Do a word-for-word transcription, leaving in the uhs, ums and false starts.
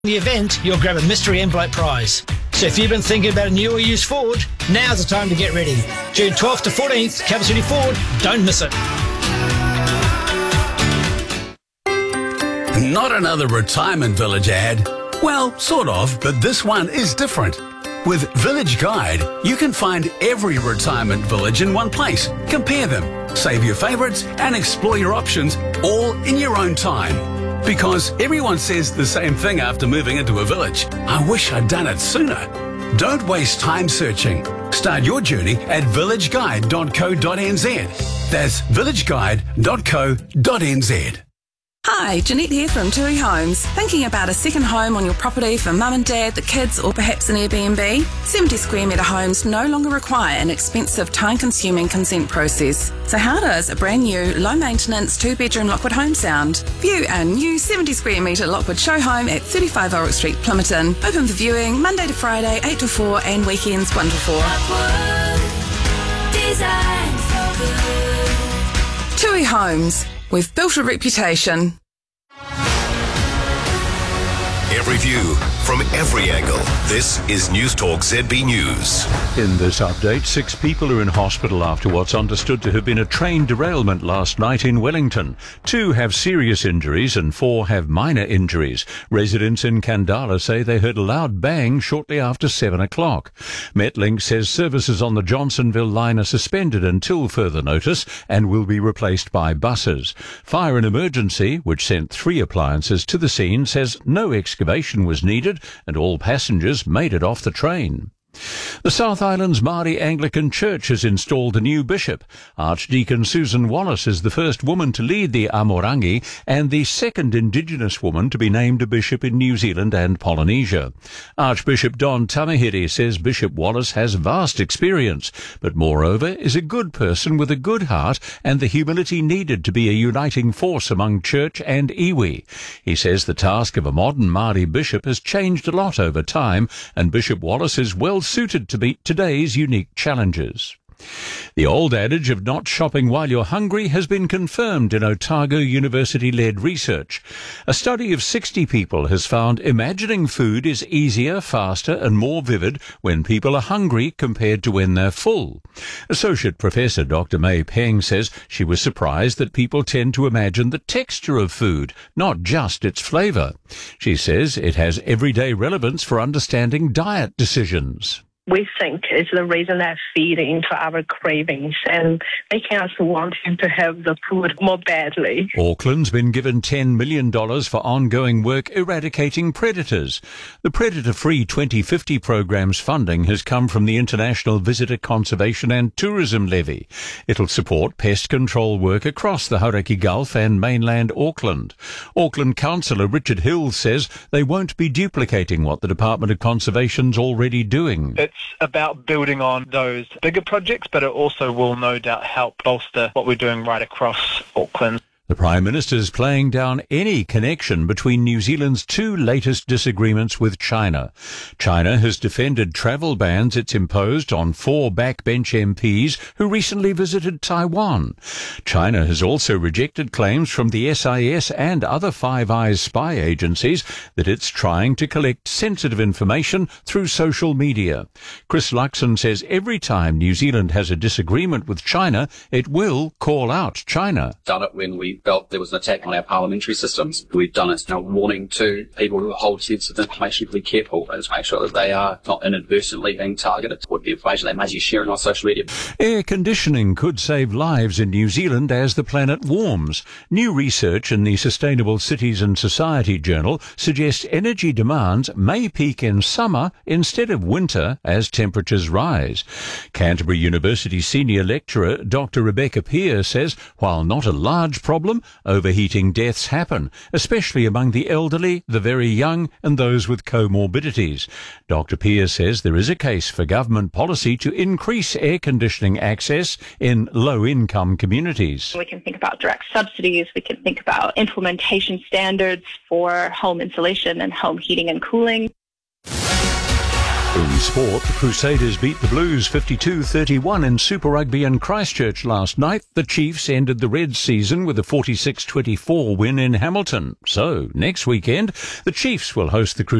the event, you'll grab a mystery envelope prize. So if you've been thinking about a new or used Ford, now's the time to get ready. June twelfth to fourteenth, Capital City Ford, don't miss it. Not another retirement village ad. Well, sort of, but this one is different. With Village Guide, you can find every retirement village in one place. Compare them, save your favourites, and explore your options all in your own time. Because everyone says the same thing after moving into a village. I wish I'd done it sooner. Don't waste time searching. Start your journey at village guide dot co dot n z. That's village guide dot co dot n z. Hi, Jeanette here from Tui Homes. Thinking about a second home on your property for mum and dad, the kids, or perhaps an Airbnb? seventy square metre homes no longer require an expensive, time-consuming consent process. So how does a brand new, low-maintenance, two-bedroom Lockwood home sound? View our new seventy square metre Lockwood show home at thirty-five Ulrich Street, Plumerton. Open for viewing Monday to Friday, eight to four, and weekends one to four. Lockwood, designed for good. Tui Homes. We've built a reputation. Every view from every angle. This is Newstalk Z B News. In this update, six people are in hospital after what's understood to have been a train derailment last night in Wellington. Two have serious injuries and four have minor injuries. Residents in Kandala say they heard a loud bang shortly after seven o'clock. Metlink says services on the Johnsonville line are suspended until further notice and will be replaced by buses. Fire and Emergency, which sent three appliances to the scene, says no excavation was needed and all passengers made it off the train. The South Island's Māori Anglican Church has installed a new bishop. Archdeacon Susan Wallace is the first woman to lead the Amorangi and the second Indigenous woman to be named a bishop in New Zealand and Polynesia. Archbishop Don Tamahiri says Bishop Wallace has vast experience, but moreover is a good person with a good heart and the humility needed to be a uniting force among church and iwi. He says the task of a modern Māori bishop has changed a lot over time, and Bishop Wallace is well suited to meet today's unique challenges. The old adage of not shopping while you're hungry has been confirmed in Otago University-led research. A study of sixty people has found imagining food is easier, faster and more vivid when people are hungry compared to when they're full. Associate Professor Doctor May Peng says she was surprised that people tend to imagine the texture of food, not just its flavour. She says it has everyday relevance for understanding diet decisions. We think is the reason they're feeding to our cravings and making us wanting to have the food more badly. Auckland's been given ten million dollars for ongoing work eradicating predators. The Predator-Free twenty fifty programme's funding has come from the International Visitor Conservation and Tourism Levy. It'll support pest control work across the Hauraki Gulf and mainland Auckland. Auckland Councillor Richard Hill says they won't be duplicating what the Department of Conservation's already doing. It's about building on those bigger projects, but it also will no doubt help bolster what we're doing right across Auckland. The Prime Minister's playing down any connection between New Zealand's two latest disagreements with China. China has defended travel bans it's imposed on four backbench M Ps who recently visited Taiwan. China has also rejected claims from the S I S and other Five Eyes spy agencies that it's trying to collect sensitive information through social media. Chris Luxon says every time New Zealand has a disagreement with China, it will call out China. Done it when we felt there was an attack on our parliamentary systems. We've done it now, warning to people who hold sensitive information to be careful and to make sure that they are not inadvertently being targeted with the information they may be sharing on social media. Air conditioning could save lives in New Zealand as the planet warms. New research in the Sustainable Cities and Society journal suggests energy demands may peak in summer instead of winter as temperatures rise. Canterbury University senior lecturer Doctor Rebecca Peer says while not a large problem, overheating deaths happen, especially among the elderly, the very young and those with comorbidities. Doctor Peer says there is a case for government policy to increase air conditioning access in low-income communities. We can think about direct subsidies, we can think about implementation standards for home insulation and home heating and cooling. In sport, the Crusaders beat the Blues fifty-two thirty-one in Super Rugby in Christchurch last night. The Chiefs ended the Reds season with a forty-six twenty-four win in Hamilton. So, next weekend, the Chiefs will host the Crusaders.